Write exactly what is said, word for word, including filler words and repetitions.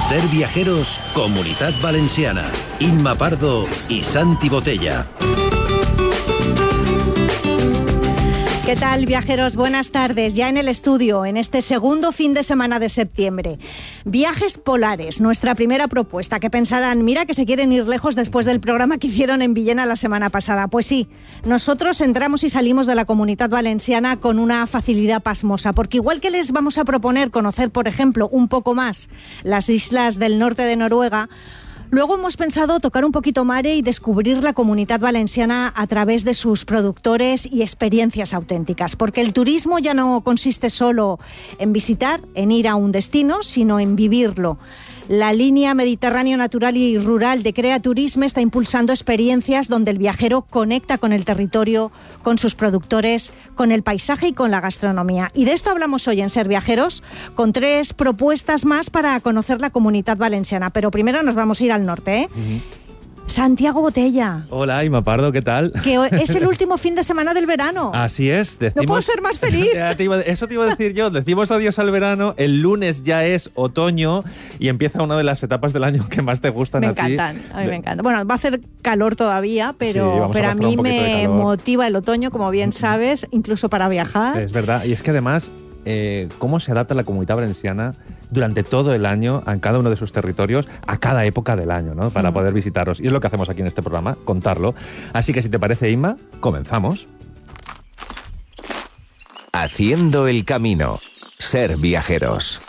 Ser Viajeros, Comunitat Valenciana. Imma Pardo y Santi Botella. ¿Qué tal, viajeros? Buenas tardes. Ya en el estudio, en este segundo fin de semana de septiembre. Viajes polares, nuestra primera propuesta. Que pensarán, mira que se quieren ir lejos después del programa que hicieron en Villena la semana pasada. Pues sí, nosotros entramos y salimos de la Comunitat Valenciana con una facilidad pasmosa. Porque igual que les vamos a proponer conocer, por ejemplo, un poco más las islas del norte de Noruega, luego hemos pensado tocar un poquito mare y descubrir la Comunitat Valenciana a través de sus productores y experiencias auténticas, porque el turismo ya no consiste solo en visitar, en ir a un destino, sino en vivirlo. La línea Mediterráneo Natural y Rural de Crea Turisme está impulsando experiencias donde el viajero conecta con el territorio, con sus productores, con el paisaje y con la gastronomía. Y de esto hablamos hoy en Ser Viajeros, con tres propuestas más para conocer la Comunitat Valenciana. Pero primero nos vamos a ir al norte, ¿eh? Uh-huh. Santiago Botella. Hola, Imma Pardo, ¿qué tal? Que es el último fin de semana del verano. Así es. Decimos... No puedo ser más feliz. Eso te iba a decir yo. Decimos adiós al verano, el lunes ya es otoño y empieza una de las etapas del año que más te gustan me a ti. Me encantan, a mí me encantan. Bueno, va a hacer calor todavía, pero, sí, pero a, a mí me motiva el otoño, como bien sabes, incluso para viajar. Es verdad, y es que además, eh, cómo se adapta la Comunitat Valenciana durante todo el año, en cada uno de sus territorios, a cada época del año, ¿no? Para poder visitarlos. Y es lo que hacemos aquí en este programa, contarlo. Así que si te parece, Imma, comenzamos. Haciendo el camino. Ser Viajeros.